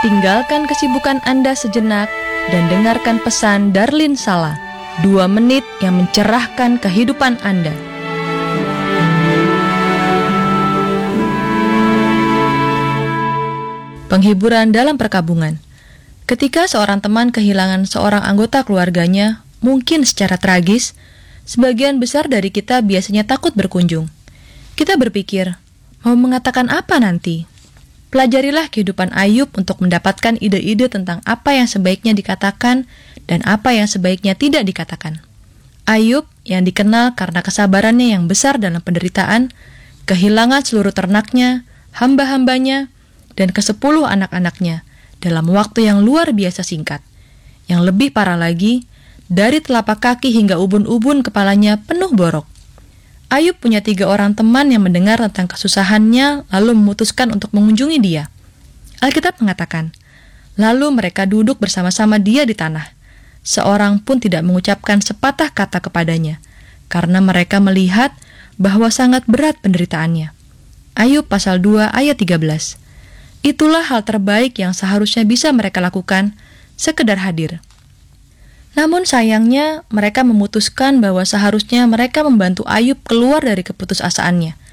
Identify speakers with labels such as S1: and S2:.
S1: Tinggalkan kesibukan Anda sejenak dan dengarkan pesan Darlin Sala, 2 menit yang mencerahkan kehidupan Anda. Penghiburan dalam perkabungan. Ketika seorang teman kehilangan seorang anggota keluarganya, mungkin secara tragis, sebagian besar dari kita biasanya takut berkunjung. Kita berpikir, mau mengatakan apa nanti? Pelajarilah kehidupan Ayub untuk mendapatkan ide-ide tentang apa yang sebaiknya dikatakan dan apa yang sebaiknya tidak dikatakan. Ayub yang dikenal karena kesabarannya yang besar dalam penderitaan, kehilangan seluruh ternaknya, hamba-hambanya, dan ke-10 anak-anaknya dalam waktu yang luar biasa singkat. Yang lebih parah lagi, dari telapak kaki hingga ubun-ubun kepalanya penuh borok. Ayub punya 3 orang teman yang mendengar tentang kesusahannya lalu memutuskan untuk mengunjungi dia. Alkitab mengatakan, lalu mereka duduk bersama-sama dia di tanah. Seorang pun tidak mengucapkan sepatah kata kepadanya, karena mereka melihat bahwa sangat berat penderitaannya. Ayub pasal 2 ayat 13. Itulah hal terbaik yang seharusnya bisa mereka lakukan, sekedar hadir. Namun sayangnya, mereka memutuskan bahwa seharusnya mereka membantu Ayub keluar dari keputusasaannya.